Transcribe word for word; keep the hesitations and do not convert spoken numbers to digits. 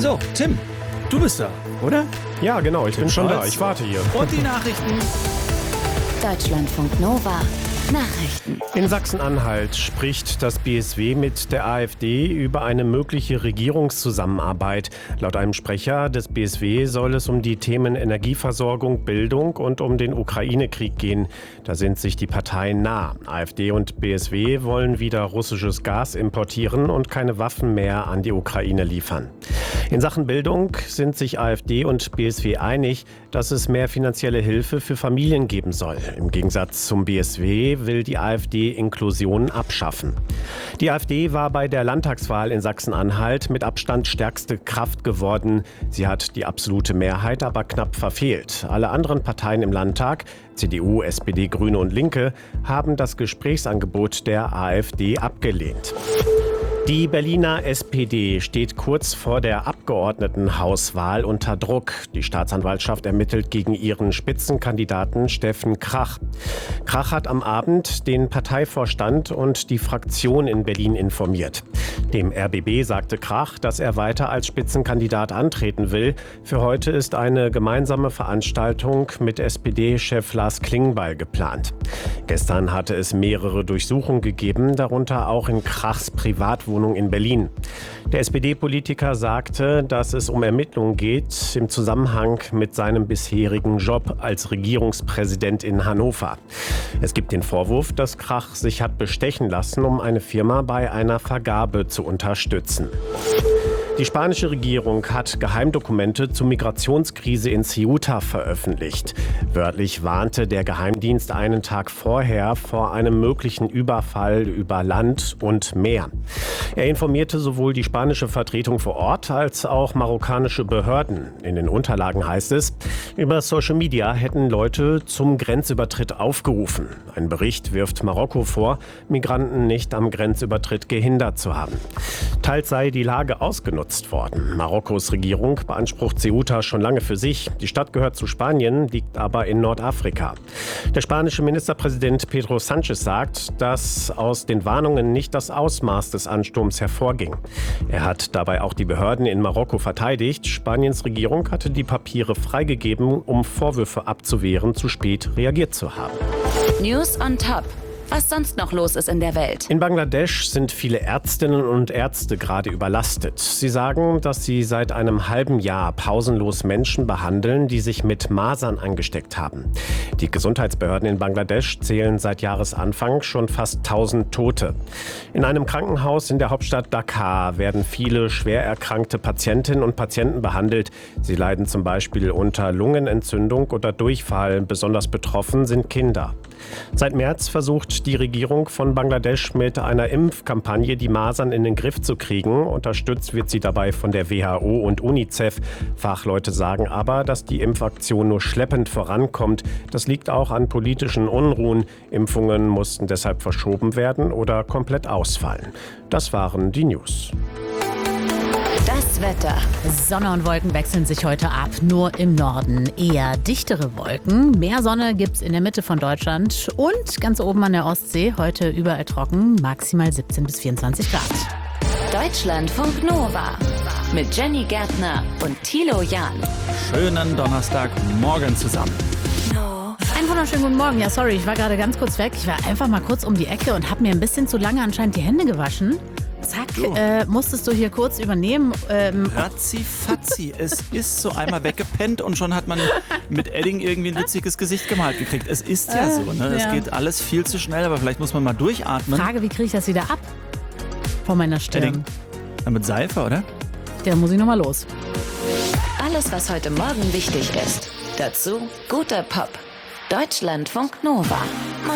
So, Tim, du bist da, oder? Ja, genau, ich bin schon da. Scholz. Ich warte hier. Und die Nachrichten. Deutschlandfunk Nova. Nachrichten. In Sachsen-Anhalt spricht das B S W mit der AfD über eine mögliche Regierungszusammenarbeit. Laut einem Sprecher des B S W soll es um die Themen Energieversorgung, Bildung und um den Ukraine-Krieg gehen. Da sind sich die Parteien nah. AfD und B S W wollen wieder russisches Gas importieren und keine Waffen mehr an die Ukraine liefern. In Sachen Bildung sind sich AfD und B S W einig, dass es mehr finanzielle Hilfe für Familien geben soll. Im Gegensatz zum B S W will die AfD Inklusion abschaffen. Die AfD war bei der Landtagswahl in Sachsen-Anhalt mit Abstand stärkste Kraft geworden. Sie hat die absolute Mehrheit aber knapp verfehlt. Alle anderen Parteien im Landtag, C D U, S P D, Grüne und Linke, haben das Gesprächsangebot der AfD abgelehnt. Die Berliner S P D steht kurz vor der Abgeordnetenhauswahl unter Druck. Die Staatsanwaltschaft ermittelt gegen ihren Spitzenkandidaten Steffen Krach. Krach hat am Abend den Parteivorstand und die Fraktion in Berlin informiert. Dem R B B sagte Krach, dass er weiter als Spitzenkandidat antreten will. Für heute ist eine gemeinsame Veranstaltung mit S P D-Chef Lars Klingbeil geplant. Gestern hatte es mehrere Durchsuchungen gegeben, darunter auch in Krachs Privatwohnung in Berlin. Der S P D-Politiker sagte, dass es um Ermittlungen geht im Zusammenhang mit seinem bisherigen Job als Regierungspräsident in Hannover. Es gibt den Vorwurf, dass Krach sich hat bestechen lassen, um eine Firma bei einer Vergabe zu unterstützen. Die spanische Regierung hat Geheimdokumente zur Migrationskrise in Ceuta veröffentlicht. Wörtlich warnte der Geheimdienst einen Tag vorher vor einem möglichen Überfall über Land und Meer. Er informierte sowohl die spanische Vertretung vor Ort als auch marokkanische Behörden. In den Unterlagen heißt es, über Social Media hätten Leute zum Grenzübertritt aufgerufen. Ein Bericht wirft Marokko vor, Migranten nicht am Grenzübertritt gehindert zu haben. Teils sei die Lage ausgenutzt worden. Marokkos Regierung beansprucht Ceuta schon lange für sich. Die Stadt gehört zu Spanien, liegt aber in Nordafrika. Der spanische Ministerpräsident Pedro Sánchez sagt, dass aus den Warnungen nicht das Ausmaß des Ansturms hervorging. Er hat dabei auch die Behörden in Marokko verteidigt. Spaniens Regierung hatte die Papiere freigegeben, um Vorwürfe abzuwehren, zu spät reagiert zu haben. News on Top. Was sonst noch los ist in der Welt. In Bangladesch sind viele Ärztinnen und Ärzte gerade überlastet. Sie sagen, dass sie seit einem halben Jahr pausenlos Menschen behandeln, die sich mit Masern angesteckt haben. Die Gesundheitsbehörden in Bangladesch zählen seit Jahresanfang schon fast tausend Tote. In einem Krankenhaus in der Hauptstadt Dhaka werden viele schwer erkrankte Patientinnen und Patienten behandelt. Sie leiden zum Beispiel unter Lungenentzündung oder Durchfall. Besonders betroffen sind Kinder. Seit März versucht die Regierung von Bangladesch mit einer Impfkampagne die Masern in den Griff zu kriegen. Unterstützt wird sie dabei von der W H O und UNICEF. Fachleute sagen aber, dass die Impfaktion nur schleppend vorankommt. Das liegt auch an politischen Unruhen. Impfungen mussten deshalb verschoben werden oder komplett ausfallen. Das waren die News. Das Wetter. Sonne und Wolken wechseln sich heute ab, nur im Norden eher dichtere Wolken. Mehr Sonne gibt's in der Mitte von Deutschland und ganz oben an der Ostsee heute überall trocken, maximal siebzehn bis vierundzwanzig Grad. Deutschlandfunk Nova mit Jenny Gärtner und Thilo Jahn. Schönen Donnerstagmorgen zusammen. Einen wunderschönen guten Morgen. Ja, sorry, ich war gerade ganz kurz weg. Ich war einfach mal kurz um die Ecke und habe mir ein bisschen zu lange anscheinend die Hände gewaschen. Zack, Oh. äh, musstest du hier kurz übernehmen. Ähm, Ratzi-fatzi, es ist so einmal weggepennt und schon hat man mit Edding irgendwie ein witziges Gesicht gemalt gekriegt. Es ist ja so, ne? Es ja. geht alles viel zu schnell, aber vielleicht muss man mal durchatmen. Frage, wie kriege ich das wieder ab? Von meiner Stirn. Edding. Na, mit Seife, oder? Der muss ich nochmal los. Alles, was heute Morgen wichtig ist. Dazu guter Pop. Deutschlandfunk Nova.